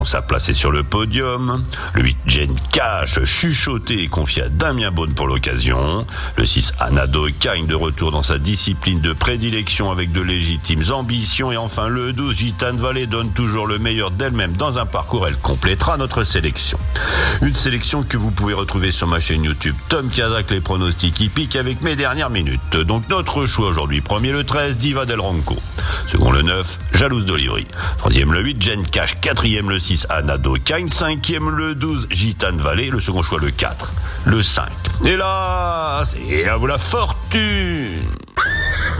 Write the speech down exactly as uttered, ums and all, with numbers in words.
Sa place est sur le podium. Le huit, Jen Cash, chuchoté et confié à Damien Beaune pour l'occasion. Le six, Anado Kain, de retour dans sa discipline de prédilection avec de légitimes ambitions. Et enfin le douze, Gitane Vallée, donne toujours le meilleur d'elle-même dans un parcours. Elle complétera notre sélection. Une sélection que vous pouvez retrouver sur ma chaîne YouTube Tom Kazak, les pronostics hippiques avec mes dernières minutes. Donc notre choix aujourd'hui, premier le treize, Diva del Ronco. Second le neuf, Jalouse d'Olivry. Troisième le huit, Jen Cash. Quatrième le six, Anado Kain. Cinquième le douze, Gitane Vallée. Le second choix le quatre, le cinq. Et là, c'est à vous la fortune.